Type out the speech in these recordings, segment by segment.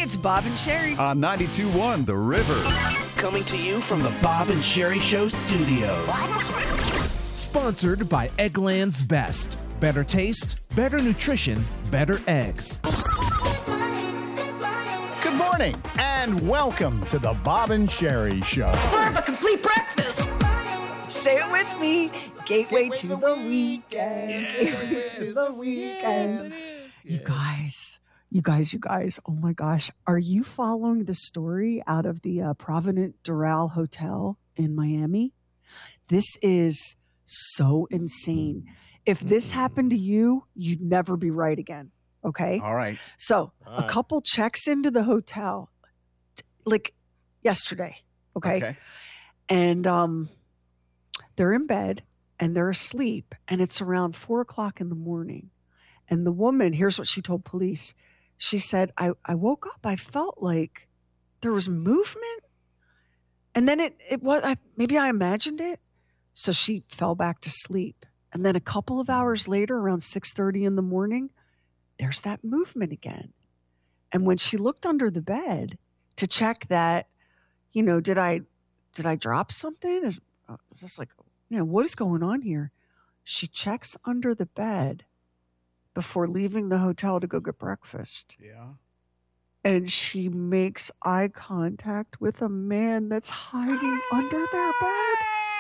It's Bob and Sherry. On 92.1 The River. Coming to you from the Bob and Sherry Show studios. Sponsored by Eggland's Best. Better taste, better nutrition, better eggs. Good morning and welcome to the Bob and Sherry Show. We're the complete breakfast. Say it with me. Gateway to the weekend. Gateway to the weekend. You guys. Oh my gosh. Are you following the story out of the Provident Doral Hotel in Miami? This is so insane. If this happened to you, you'd never be right again. Okay. All right. So a couple checks into the hotel like yesterday. Okay. And they're in bed and they're asleep and it's around 4:00 in the morning. And the woman, here's what she told police. She said, I woke up, I felt like there was movement. And then it was, maybe I imagined it. So she fell back to sleep. And then a couple of hours later, around 6:30 in the morning, there's that movement again. And when she looked under the bed to check that, did I drop something? Is this like, what is going on here? She checks under the bed before leaving the hotel to go get breakfast. Yeah. And she makes eye contact with a man that's hiding under their bed.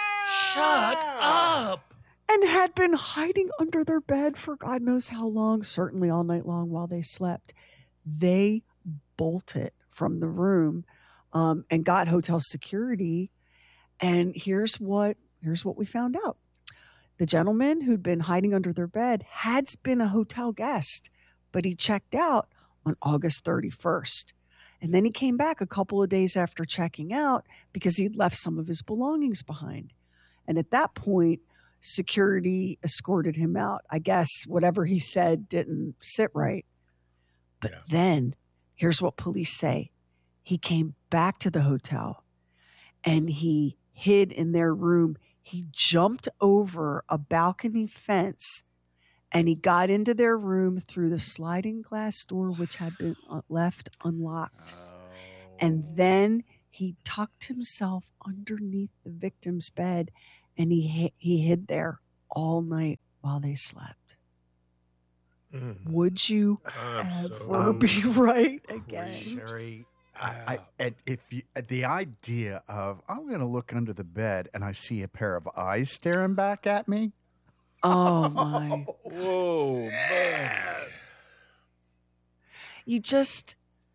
Shut up. And had been hiding under their bed for God knows how long, certainly all night long while they slept. They bolted from the room and got hotel security. And here's what we found out. The gentleman who'd been hiding under their bed had been a hotel guest, but he checked out on August 31st. And then he came back a couple of days after checking out because he'd left some of his belongings behind. And at that point, security escorted him out. I guess whatever he said didn't sit right. But then, here's what police say. He came back to the hotel and he hid in their room. He jumped over a balcony fence and he got into their room through the sliding glass door, which had been left unlocked. And then he tucked himself underneath the victim's bed and he hid there all night while they slept. Would you ever be right again? Sherry, and if the idea of I'm going to look under the bed and I see a pair of eyes staring back at me. Oh my! Whoa, man! You just,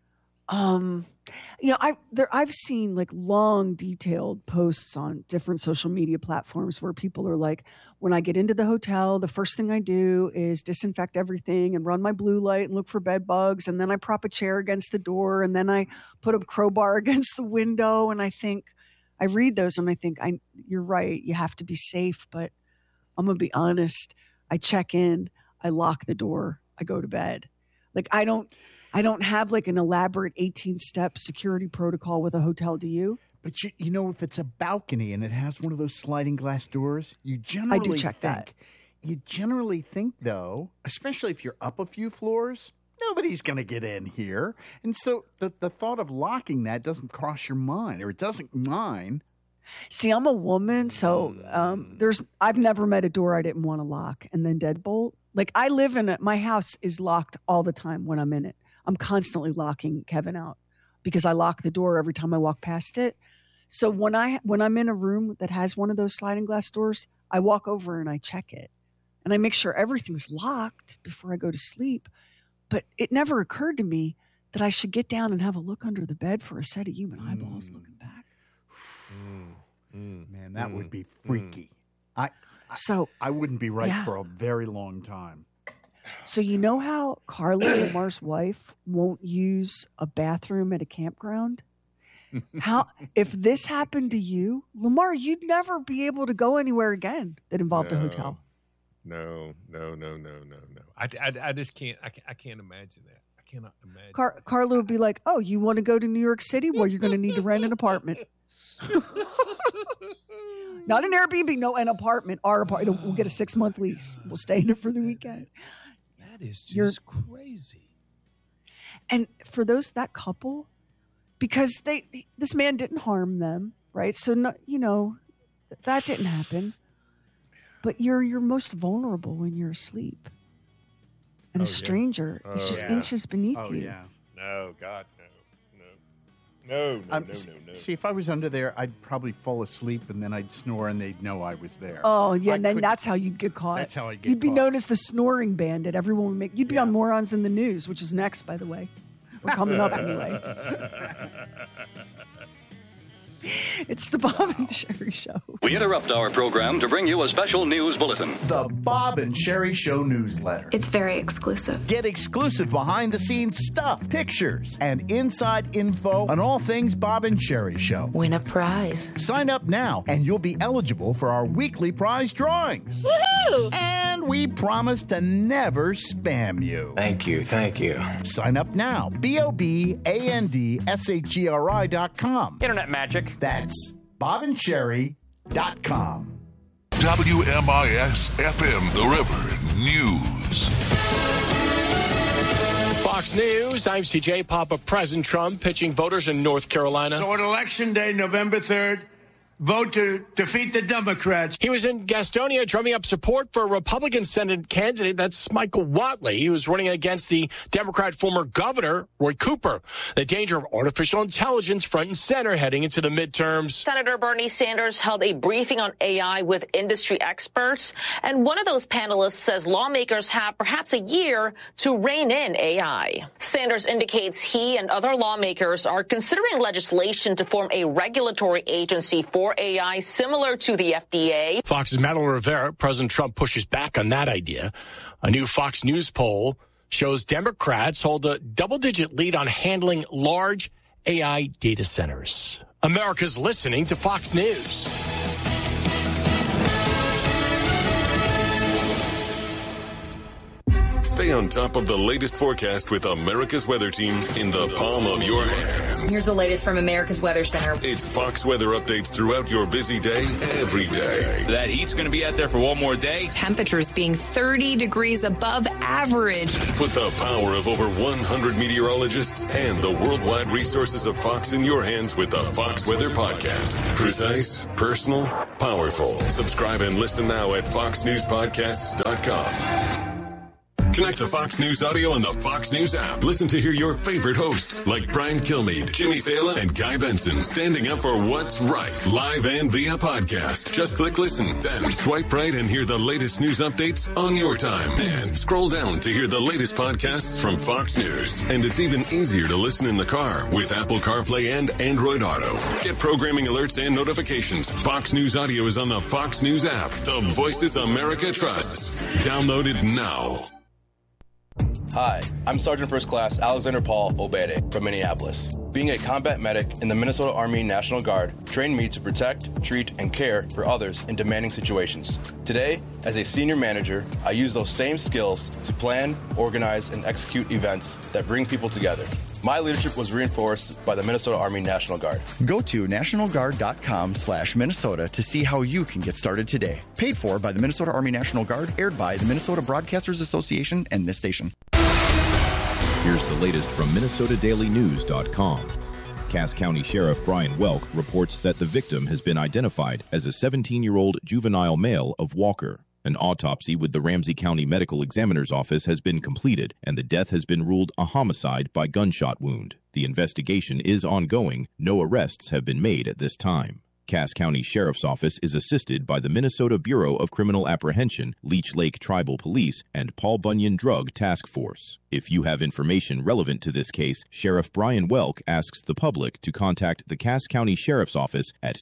I've seen like long, detailed posts on different social media platforms where people are like, when I get into the hotel, the first thing I do is disinfect everything and run my blue light and look for bed bugs. And then I prop a chair against the door and then I put a crowbar against the window. And I read those and I think, you're right. You have to be safe. But I'm going to be honest. I check in, I lock the door, I go to bed. Like I don't have like an elaborate 18-step security protocol with a hotel. Do you? But if it's a balcony and it has one of those sliding glass doors, you generally I do check that. You generally think, though, especially if you're up a few floors, nobody's going to get in here. And so the thought of locking that doesn't cross your mind, or it doesn't mine. See, I'm a woman, so I've never met a door I didn't want to lock and then deadbolt. Like I live in my house is locked all the time when I'm in it. I'm constantly locking Kevin out because I lock the door every time I walk past it. So when I'm in a room that has one of those sliding glass doors, I walk over and I check it. And I make sure everything's locked before I go to sleep. But it never occurred to me that I should get down and have a look under the bed for a set of human eyeballs looking back. Man, that would be freaky. I wouldn't be right for a very long time. So you know how Carla, Lamar's wife, won't use a bathroom at a campground? If this happened to you, Lamar, you'd never be able to go anywhere again that involved a hotel. No. I just can't. I can't imagine that. I cannot imagine. Carla would be like, "Oh, you want to go to New York City? Well, you're going to need to rent an apartment." Not an Airbnb, no, an apartment. Our apartment. We'll get a 6-month lease. We'll stay in it for the weekend. That is just crazy. And for that couple, because this man didn't harm them, right? So, no, that didn't happen. But you're most vulnerable when you're asleep. And a stranger is just inches beneath you. Yeah. No, God, no. No. See, if I was under there, I'd probably fall asleep and then I'd snore and they'd know I was there. Oh, yeah, and then that's how you'd get caught. That's how I'd get You'd be caught. known as the snoring bandit. Everyone would you'd be on Morons in the News, which is next, by the way. We're coming up anyway. It's the Bob and Sherry Show. We interrupt our program to bring you a special news bulletin. The Bob and Sherry Show newsletter. It's very exclusive. Get exclusive behind-the-scenes stuff, pictures, and inside info on all things Bob and Sherry Show. Win a prize. Sign up now, and you'll be eligible for our weekly prize drawings. Woohoo! And we promise to never spam you. Thank you. Sign up now. BOBANDSHERI.com. Internet magic. That's BobandSherry.com. WMIS FM, The River News. Fox News, I'm CJ Papa. President Trump pitching voters in North Carolina. So on Election Day, November 3rd, vote to defeat the Democrats. He was in Gastonia drumming up support for a Republican Senate candidate. That's Michael Whatley. He was running against the Democrat former governor, Roy Cooper. The danger of artificial intelligence front and center heading into the midterms. Senator Bernie Sanders held a briefing on AI with industry experts. And one of those panelists says lawmakers have perhaps a year to rein in AI. Sanders indicates he and other lawmakers are considering legislation to form a regulatory agency for AI similar to the FDA. Fox's Madeline Rivera, President Trump pushes back on that idea. A new Fox News poll shows Democrats hold a double-digit lead on handling large AI data centers. America's listening to Fox News. Stay on top of the latest forecast with America's Weather Team in the palm of your hands. Here's the latest from America's Weather Center. It's Fox weather updates throughout your busy day, every day. That heat's going to be out there for one more day. Temperatures being 30 degrees above average. Put the power of over 100 meteorologists and the worldwide resources of Fox in your hands with the Fox Weather Podcast. Precise, personal, powerful. Subscribe and listen now at foxnewspodcasts.com. Connect to Fox News Audio on the Fox News app. Listen to hear your favorite hosts like Brian Kilmeade, Jimmy Fallon, and Guy Benson standing up for what's right, live and via podcast. Just click listen, then swipe right and hear the latest news updates on your time. And scroll down to hear the latest podcasts from Fox News. And it's even easier to listen in the car with Apple CarPlay and Android Auto. Get programming alerts and notifications. Fox News Audio is on the Fox News app. The voices America trusts. Download it now. Hi, I'm Sergeant First Class Alexander Paul Obede from Minneapolis. Being a combat medic in the Minnesota Army National Guard trained me to protect, treat, and care for others in demanding situations. Today, as a senior manager, I use those same skills to plan, organize, and execute events that bring people together. My leadership was reinforced by the Minnesota Army National Guard. Go to nationalguard.com/Minnesota to see how you can get started today. Paid for by the Minnesota Army National Guard, aired by the Minnesota Broadcasters Association and this station. Here's the latest from MinnesotaDailyNews.com. Cass County Sheriff Brian Welk reports that the victim has been identified as a 17-year-old juvenile male of Walker. An autopsy with the Ramsey County Medical Examiner's Office has been completed, and the death has been ruled a homicide by gunshot wound. The investigation is ongoing. No arrests have been made at this time. Cass County Sheriff's Office is assisted by the Minnesota Bureau of Criminal Apprehension, Leech Lake Tribal Police, and Paul Bunyan Drug Task Force. If you have information relevant to this case, Sheriff Brian Welk asks the public to contact the Cass County Sheriff's Office at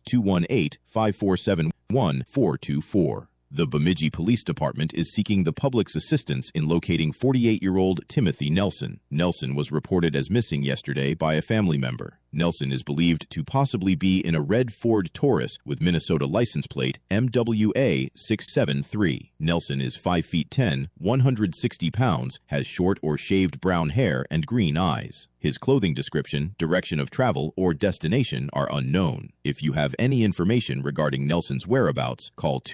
218-547-1424. The Bemidji Police Department is seeking the public's assistance in locating 48-year-old Timothy Nelson. Nelson was reported as missing yesterday by a family member. Nelson is believed to possibly be in a red Ford Taurus with Minnesota license plate MWA 673. Nelson is 5 feet 10, 160 pounds, has short or shaved brown hair and green eyes. His clothing description, direction of travel, or destination are unknown. If you have any information regarding Nelson's whereabouts, call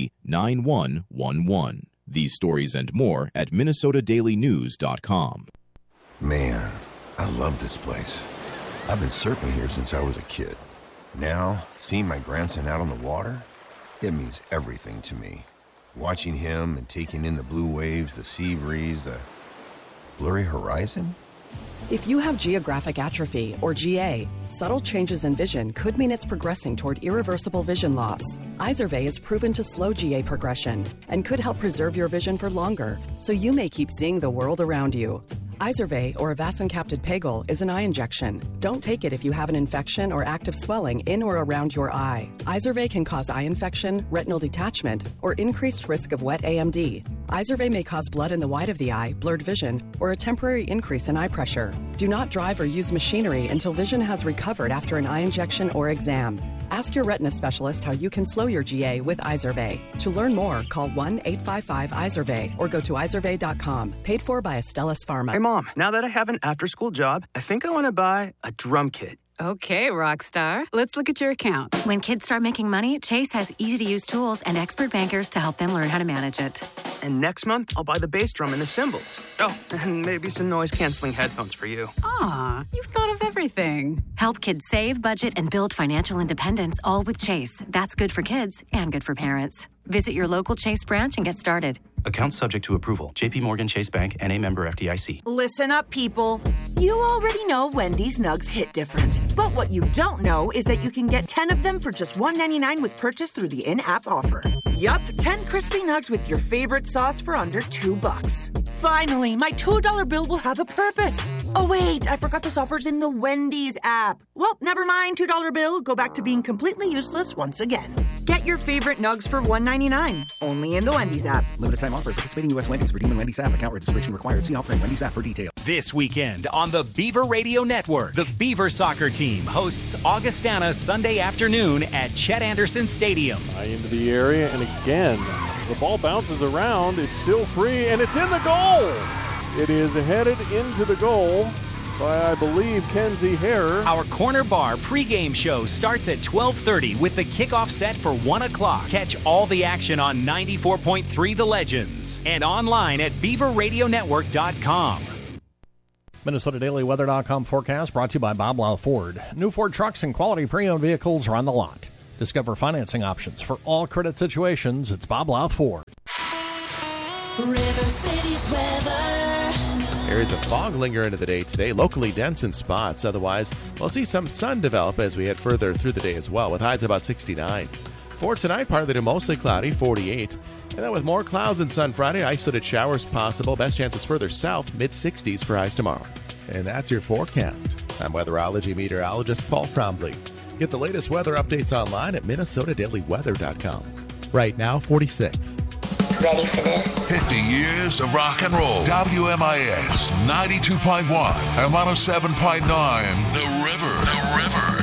218-333-9111. These stories and more at MinnesotaDailyNews.com. Man, I love this place. I've been surfing here since I was a kid. Now, seeing my grandson out on the water, it means everything to me. Watching him and taking in the blue waves, the sea breeze, the blurry horizon. If you have geographic atrophy, or GA, subtle changes in vision could mean it's progressing toward irreversible vision loss. Izervay is proven to slow GA progression and could help preserve your vision for longer, so you may keep seeing the world around you. Izervay, or avacincaptad pegol, is an eye injection. Don't take it if you have an infection or active swelling in or around your eye. Izervay can cause eye infection, retinal detachment, or increased risk of wet AMD. Izervay may cause blood in the white of the eye, blurred vision, or a temporary increase in eye pressure. Do not drive or use machinery until vision has recovered after an eye injection or exam. Ask your retina specialist how you can slow your GA with Izervay. To learn more, call 1-855-IZERVAY or go to izervay.com. Paid for by Astellas Pharma. Hey, Mom, now that I have an after-school job, I think I want to buy a drum kit. Okay, Rockstar. Let's look at your account. When kids start making money, Chase has easy-to-use tools and expert bankers to help them learn how to manage it. And next month, I'll buy the bass drum and the cymbals. Oh, and maybe some noise-canceling headphones for you. Aw, you've thought of everything. Help kids save, budget, and build financial independence, all with Chase. That's good for kids and good for parents. Visit your local Chase branch and get started. Account subject to approval. J.P. Morgan Chase Bank, N.A. member FDIC. Listen up, people. You already know Wendy's Nugs hit different. But what you don't know is that you can get 10 of them for just $1.99 with purchase through the in-app offer. Yup, 10 crispy nugs with your favorite sauce for under $2. Finally, my $2 bill will have a purpose. Oh wait, I forgot this offer's in the Wendy's app. Well, never mind, $2 bill. Go back to being completely useless once again. Get your favorite nugs for $1.99. Only in the Wendy's app. Limited time offer. Participating U.S. Wendy's. Redeem in Wendy's app. Account registration required. See offering Wendy's app for details. This weekend on the Beaver Radio Network, the Beaver soccer team hosts Augustana Sunday afternoon at Chet Anderson Stadium. High into the area, and again, the ball bounces around. It's still free, and it's in the goal. It is headed into the goal by, I believe, Kenzie Hare. Our Corner Bar pregame show starts at 12:30 with the kickoff set for 1 o'clock. Catch all the action on 94.3 The Legends and online at BeaverRadioNetwork.com. MinnesotaDailyWeather.com forecast brought to you by Bob Lau Ford. New Ford trucks and quality pre-owned vehicles are on the lot. Discover financing options for all credit situations. It's Bob Lau Ford. River City's weather. Areas of fog linger into the day today, locally dense in spots. Otherwise, we'll see some sun develop as we head further through the day as well, with highs about 69. For tonight, partly to mostly cloudy, 48. And then with more clouds and sun Friday, isolated showers possible. Best chances further south, mid-60s for highs tomorrow. And that's your forecast. I'm weatherology meteorologist Paul Trombley. Get the latest weather updates online at MinnesotaDailyWeather.com. Right now, 46. Ready for this? 50 years of rock and roll. WMIS 92.1 and 107.9. The River.